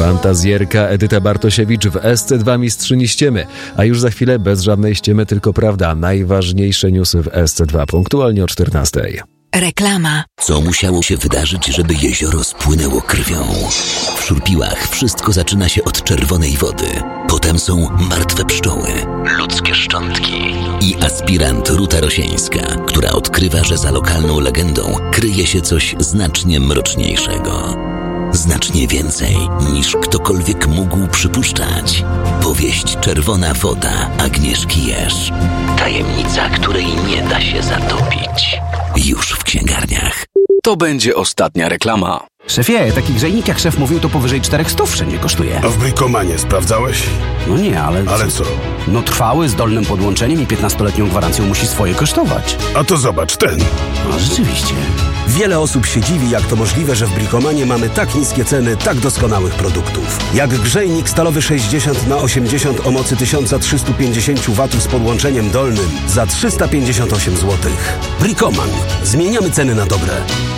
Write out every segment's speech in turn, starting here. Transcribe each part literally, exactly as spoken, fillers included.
Fantazjerka Edyta Bartosiewicz w S C dwa Mistrzyni Ściemy. A już za chwilę bez żadnej ściemy, tylko prawda. Najważniejsze newsy w S C dwa punktualnie o czternastej. Reklama. Co musiało się wydarzyć, żeby jezioro spłynęło krwią? W Szurpiłach wszystko zaczyna się od czerwonej wody. Potem są martwe pszczoły, ludzkie szczątki i aspirant Ruta Rosieńska, która odkrywa, że za lokalną legendą kryje się coś znacznie mroczniejszego. Znacznie więcej niż ktokolwiek mógł przypuszczać. Powieść Czerwona woda Agnieszki Jerz. Tajemnica, której nie da się zatopić. Już w księgarniach. To będzie ostatnia reklama. Szefie, taki grzejnik jak szef mówił, to powyżej czterech stów wszędzie kosztuje. A w Bricomanie sprawdzałeś? No nie, ale... Ale co? No trwały, z dolnym podłączeniem i piętnastoletnią gwarancją musi swoje kosztować. A to zobacz, ten. No rzeczywiście. Wiele osób się dziwi, jak to możliwe, że w Bricomanie mamy tak niskie ceny tak doskonałych produktów. Jak grzejnik stalowy sześćdziesiąt na osiemdziesiąt o mocy tysiąc trzysta pięćdziesiąt watów z podłączeniem dolnym za trzysta pięćdziesiąt osiem złotych. Bricoman. Zmieniamy ceny na dobre.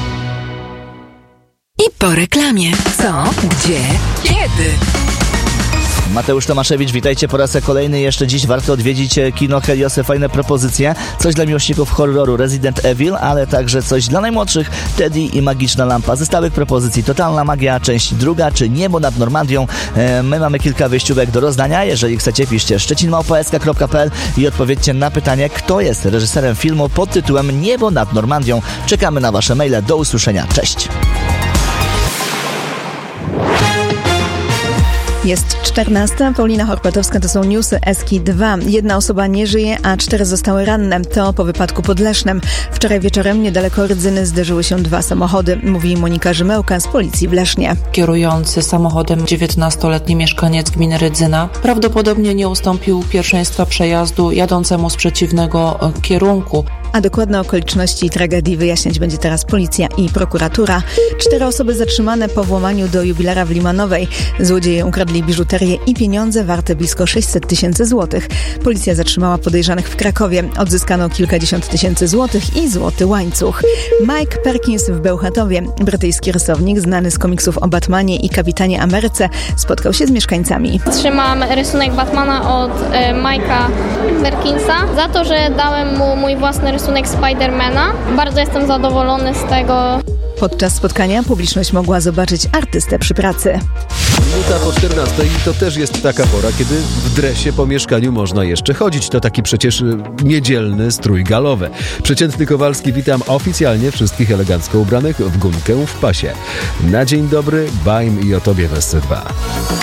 I po reklamie. Co? Gdzie? Kiedy? Mateusz Tomaszewicz, witajcie po raz kolejny. Jeszcze dziś warto odwiedzić kino Heliosy. Fajne propozycje. Coś dla miłośników horroru Resident Evil, ale także coś dla najmłodszych Teddy i Magiczna Lampa. Ze stałych propozycji Totalna Magia, część druga, czy Niebo nad Normandią. E, my mamy kilka wyjściówek do rozdania. Jeżeli chcecie, piszcie szczecin małpa s k kropka p l i odpowiedzcie na pytanie, kto jest reżyserem filmu pod tytułem Niebo nad Normandią. Czekamy na wasze maile. Do usłyszenia. Cześć! Jest czternasta. Paulina Horpatowska, to są newsy S K dwa. Jedna osoba nie żyje, a cztery zostały ranne. To po wypadku pod Lesznem. Wczoraj wieczorem niedaleko Rydzyny zderzyły się dwa samochody, mówi Monika Rzymełka z policji w Lesznie. Kierujący samochodem dziewiętnastoletni mieszkaniec gminy Rydzyna prawdopodobnie nie ustąpił pierwszeństwa przejazdu jadącemu z przeciwnego kierunku. A dokładne okoliczności tragedii wyjaśniać będzie teraz policja i prokuratura. Cztery osoby zatrzymane po włamaniu do jubilera w Limanowej. Złodzieje ukradli biżuterię i pieniądze warte blisko sześćset tysięcy złotych. Policja zatrzymała podejrzanych w Krakowie. Odzyskano kilkadziesiąt tysięcy złotych i złoty łańcuch. Mike Perkins w Bełchatowie. Brytyjski rysownik znany z komiksów o Batmanie i Kapitanie Ameryce spotkał się z mieszkańcami. Trzymam rysunek Batmana od e, Mike'a Perkinsa za to, że dałem mu mój własny rysunek Spidermana. Bardzo jestem zadowolony z tego. Podczas spotkania publiczność mogła zobaczyć artystę przy pracy. Minuta po czternastej to też jest taka pora, kiedy w dresie po mieszkaniu można jeszcze chodzić. To taki przecież niedzielny strój galowy. Przeciętny Kowalski, witam oficjalnie wszystkich elegancko ubranych w gumkę w pasie. Na dzień dobry, bajm i o tobie w S C dwa.